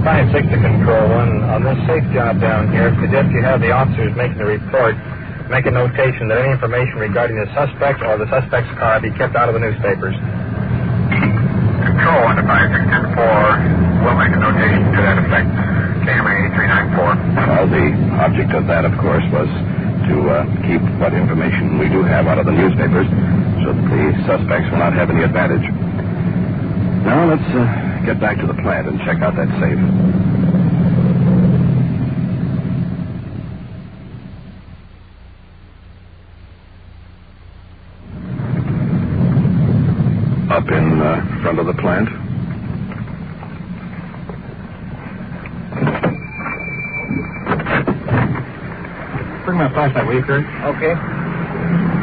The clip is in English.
5-6 to Control 1. On this safe job down here, suggest you have the officers making the report make a notation that any information regarding the suspect or the suspect's car be kept out of the newspapers. Control 1 to 5-6-10-4. We'll make a notation to that effect. KMA 8394. Well, the object of that, of course, was to keep what information we do have out of the newspapers so that the suspects will not have any advantage. Now, let's get back to the plant and check out that safe. Up in front of the plant. Bring my flashlight, will you, Kurt? Okay.